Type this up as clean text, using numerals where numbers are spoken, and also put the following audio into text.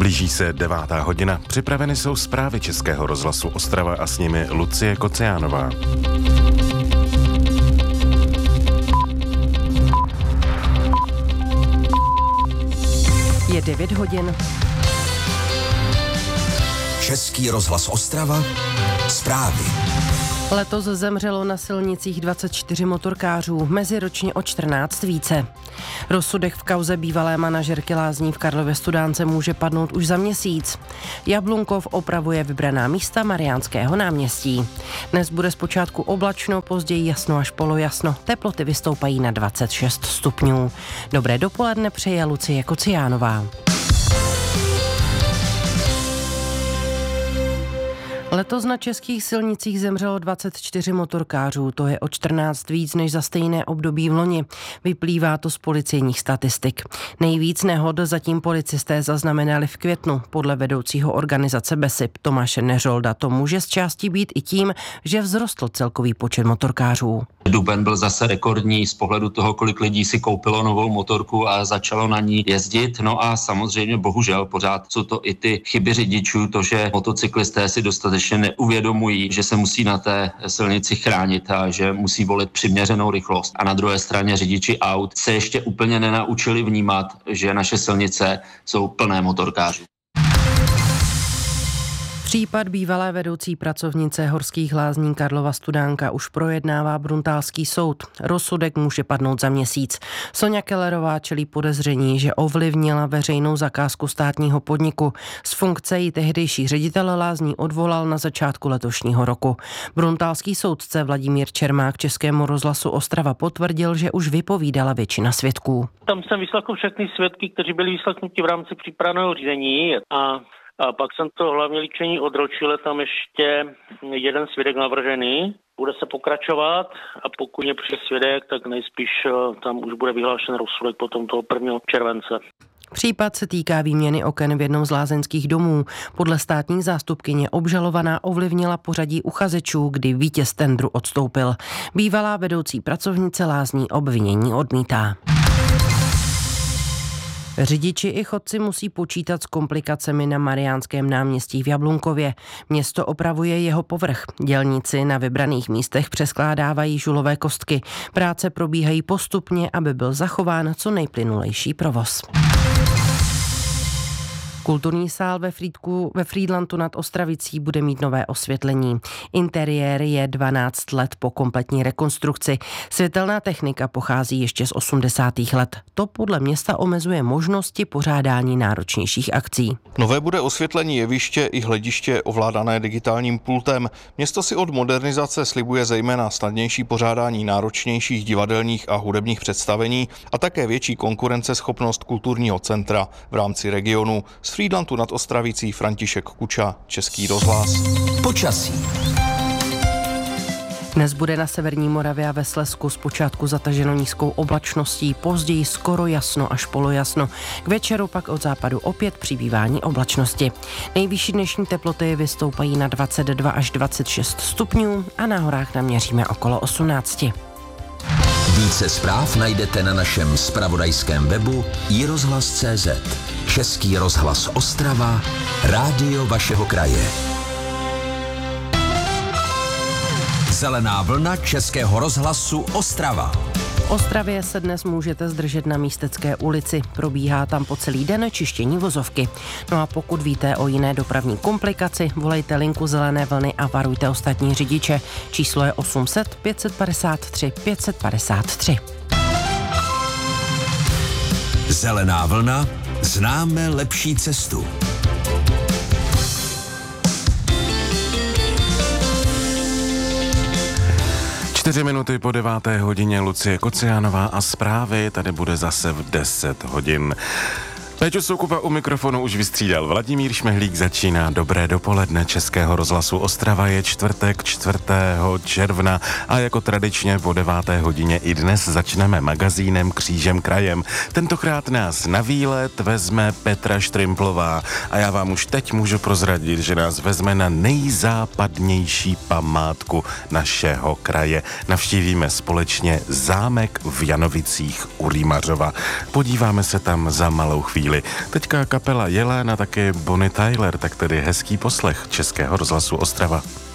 Blíží se 9. hodina. Připraveny jsou zprávy Českého rozhlasu Ostrava a s nimi Lucie Kociánová. Je 9 hodin. Český rozhlas Ostrava. Zprávy. Letos zemřelo na silnicích 24 motorkářů, meziročně o 14 více. Rozsudek v kauze bývalé manažerky lázní v Karlově Studánce může padnout už za měsíc. Jablunkov opravuje vybraná místa Mariánského náměstí. Dnes bude zpočátku oblačno, později jasno až polojasno. Teploty vystoupají na 26 stupňů. Dobré dopoledne přeje Lucie Kociánová. Letos na českých silnicích zemřelo 24 motorkářů, to je o 14 víc než za stejné období v loni. Vyplývá to z policejních statistik. Nejvíc nehod zatím policisté zaznamenali v květnu. Podle vedoucího organizace BESIP Tomáše Neřolda to může z části být i tím, že vzrostl celkový počet motorkářů. Duben byl zase rekordní z pohledu toho, kolik lidí si koupilo novou motorku a začalo na ní jezdit. No a samozřejmě bohužel pořád jsou to i ty chyby řidičů, to, že motocyklisté si dostatečně neuvědomují, že se musí na té silnici chránit a že musí volit přiměřenou rychlost. A na druhé straně řidiči aut se ještě úplně nenaučili vnímat, že naše silnice jsou plné motorkářů. Případ bývalé vedoucí pracovnice Horských lázní Karlova Studánka už projednává Bruntálský soud. Rozsudek může padnout za měsíc. Soňa Kellerová čelí podezření, že ovlivnila veřejnou zakázku státního podniku. Z funkce ji tehdejší ředitel lázní odvolal na začátku letošního roku. Bruntálský soudce Vladimír Čermák Českému rozhlasu Ostrava potvrdil, že už vypovídala většina svědků. Tam jsem vyslechl všechny svědky, kteří byli vyslechnuti v rámci přípravného řízení a pak jsem to hlavně líčení odročil, je tam ještě jeden svědek navržený. Bude se pokračovat a pokud je přijde svědek, tak nejspíš tam už bude vyhlášen rozsudek potom toho 1. července. Případ se týká výměny oken v jednom z lázeňských domů. Podle státní zástupkyně obžalovaná ovlivnila pořadí uchazečů, kdy vítěz tendru odstoupil. Bývalá vedoucí pracovnice lázní obvinění odmítá. Řidiči i chodci musí počítat s komplikacemi na Mariánském náměstí v Jablunkově. Město opravuje jeho povrch. Dělníci na vybraných místech přeskládávají žulové kostky. Práce probíhají postupně, aby byl zachován co nejplynulejší provoz. Kulturní sál ve Frýdlantu nad Ostravicí bude mít nové osvětlení. Interiér je 12 let po kompletní rekonstrukci. Světelná technika pochází ještě z 80. let. To podle města omezuje možnosti pořádání náročnějších akcí. Nové bude osvětlení jeviště i hlediště ovládané digitálním pultem. Město si od modernizace slibuje zejména snadnější pořádání náročnějších divadelních a hudebních představení a také větší konkurenceschopnost kulturního centra v rámci regionu. Z Frýdlantu nad Ostravicí František Kuča, Český rozhlas. Počasí. Dnes bude na severní Moravě a ve Slezsku zpočátku zataženo nízkou oblačností, později skoro jasno až polojasno. K večeru pak od západu opět přibývání oblačnosti. Nejvyšší dnešní teploty vystoupají na 22 až 26 stupňů a na horách naměříme okolo 18. Více zpráv najdete na našem zpravodajském webu iRozhlas.cz. Český rozhlas Ostrava, rádio vašeho kraje. Zelená vlna Českého rozhlasu Ostrava. V Ostravě se dnes můžete zdržet na Místecké ulici. Probíhá tam po celý den čištění vozovky. No a pokud víte o jiné dopravní komplikaci, volejte linku Zelené vlny a varujte ostatní řidiče. Číslo je 800 553 553. Zelená vlna, známe lepší cestu. 4 minuty po 9. hodině Lucie Kociánová a zprávy tady bude zase v 10 hodin. Péťu Soukupa u mikrofonu už vystřídal Vladimír Šmehlík, začíná dobré dopoledne Českého rozhlasu Ostrava, je čtvrtek 4. června a jako tradičně po 9. hodině i dnes začneme magazínem Křížem krajem. Tentokrát nás na výlet vezme Petra Štrimplová a já vám už teď můžu prozradit, že nás vezme na nejzápadnější památku našeho kraje. Navštívíme společně zámek v Janovicích u Rýmařova. Podíváme se tam za malou chvíli. chvíli. Teďka kapela Jelén a taky Bonnie Tyler, tak tedy hezký poslech Českého rozhlasu Ostrava.